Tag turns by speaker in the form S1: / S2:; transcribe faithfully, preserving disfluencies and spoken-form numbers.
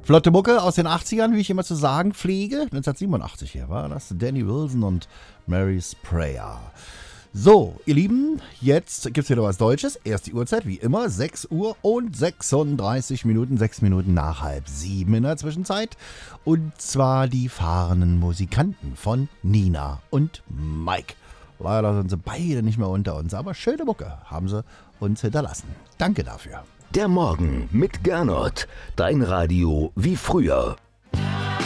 S1: Flotte Mucke aus den achtzigern, wie ich immer zu sagen pflege. neunzehnhundertsiebenundachtzig hier war das. Danny Wilson und Mary Sprayer. So, ihr Lieben, jetzt gibt es wieder was Deutsches. Erst die Uhrzeit, wie immer, sechs Uhr und sechsunddreißig Minuten, sechs Minuten nach halb sieben in der Zwischenzeit. Und zwar die fahrenden Musikanten von Nina und Mike. Leider sind sie beide nicht mehr unter uns, aber schöne Mucke haben sie uns hinterlassen. Danke dafür.
S2: Der Morgen mit Gernot. Dein Radio wie früher.